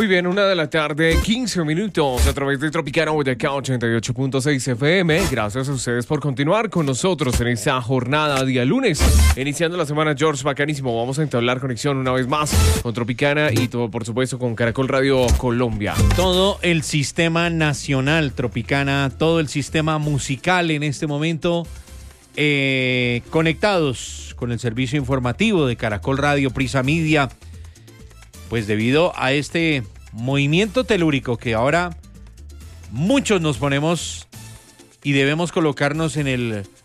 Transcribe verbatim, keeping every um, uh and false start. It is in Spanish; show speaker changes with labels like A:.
A: Muy bien, una de la tarde, quince minutos a través de Tropicana Boyacá ochenta y ocho punto seis F M. Gracias a ustedes por continuar con nosotros en esta jornada día lunes. Iniciando la semana, George, bacanísimo. Vamos a entablar conexión una vez más con Tropicana y todo, por supuesto, con Caracol Radio Colombia.
B: Todo el sistema nacional Tropicana, todo el sistema musical en este momento, eh, conectados con el servicio informativo de Caracol Radio, Prisa Media. Pues debido a este movimiento telúrico que ahora muchos nos ponemos y debemos colocarnos en el